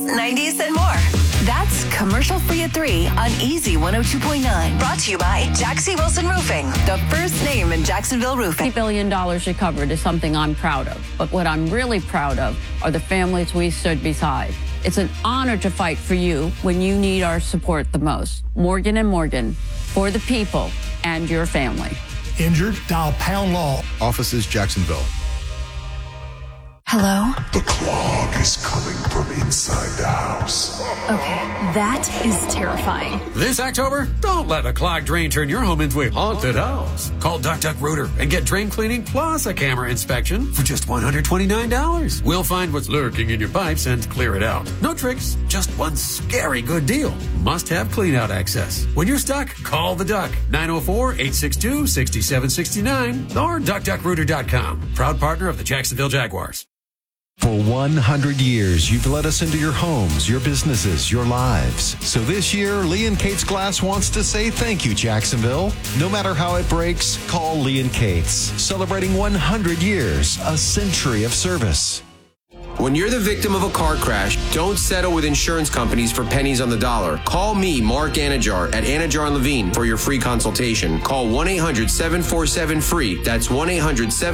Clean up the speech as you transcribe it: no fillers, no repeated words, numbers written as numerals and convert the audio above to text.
80s, 90s, and more. That's Commercial Free at 3 on Easy 102.9. Brought to you by Jaxie Wilson Roofing, the first name in Jacksonville roofing. $8 billion recovered is something I'm proud of. But what I'm really proud of are the families we stood beside. It's an honor to fight for you when you need our support the most. Morgan & Morgan, for the people and your family. Injured? Dial Pound Law. Offices, Jacksonville. Hello? The clog is coming from inside the house. Okay, that is terrifying. This October, don't let a clogged drain turn your home into a haunted house. Call Duck Duck Rooter and get drain cleaning plus a camera inspection for just $129. We'll find what's lurking in your pipes and clear it out. No tricks, just one scary good deal. Must have clean out access. When you're stuck, call the Duck. 904-862-6769 or duckduckrooter.com. Proud partner of the Jacksonville Jaguars. For 100 years, you've let us into your homes, your businesses, your lives. So this year, Lee & Kate's Glass wants to say thank you, Jacksonville. No matter how it breaks, call Lee & Kate's. Celebrating 100 years, a century of service. When you're the victim of a car crash, don't settle with insurance companies for pennies on the dollar. Call me, Mark Anajar, at Anajar & Levine for your free consultation. Call 1-800-747-FREE. That's 1-800-747-FREE.